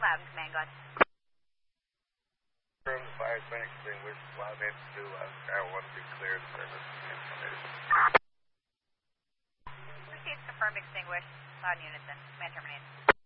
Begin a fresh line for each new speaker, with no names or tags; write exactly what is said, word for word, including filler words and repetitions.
Loud and command, go ahead.
The fire's been extinguished. Loud and to uh, Sky one to clear service information.
Proceed confirmed extinguished. Loud units in. Command terminated.